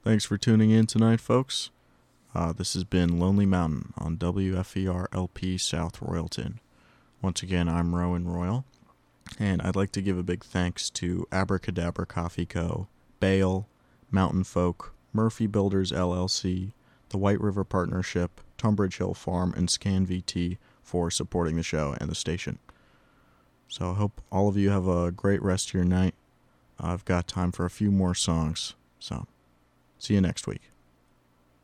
Thanks for tuning in tonight, folks. This has been Lonely Mountain on WFER LP South Royalton. Once again, I'm Rowan Royal, and I'd like to give a big thanks to Abracadabra Coffee Co., Bale, Mountain Folk, Murphy Builders LLC, the White River Partnership, Tunbridge Hill Farm, and Scan VT for supporting the show and the station. So I hope all of you have a great rest of your night. I've got time for a few more songs, so see you next week.